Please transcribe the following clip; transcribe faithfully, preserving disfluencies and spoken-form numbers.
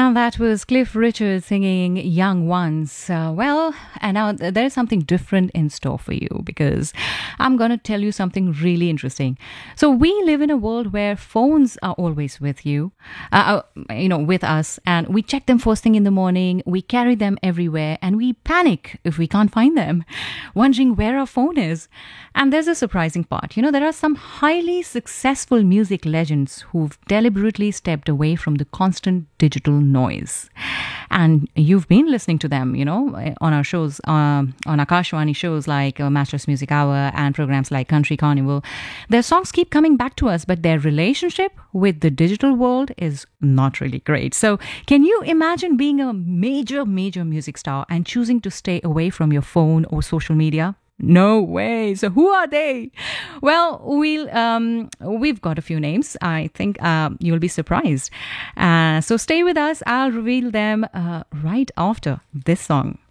And that was Cliff Richard singing Young Ones. Uh, well, and now th- there is something different in store for you because I'm going to tell you something really interesting. So, we live in a world where phones are always with you, uh, uh, you know, with us, and we check them first thing in the morning, we carry them everywhere, and we panic if we can't find them, wondering where our phone is. And there's a surprising part. You know, there are some highly successful music legends who've deliberately stepped away from the constant digital noise. And you've been listening to them, you know, on our shows, um, on Akashwani shows like uh, Masters Music Hour and programs like Country Carnival. Their songs keep coming back to us, but their relationship with the digital world is not really great. So can you imagine being a major, major music star and choosing to stay away from your phone or social media? No way. So who are they? Well, we'll um, we've got a few names. I think uh, you'll be surprised. Uh, so stay with us. I'll reveal them uh, right after this song.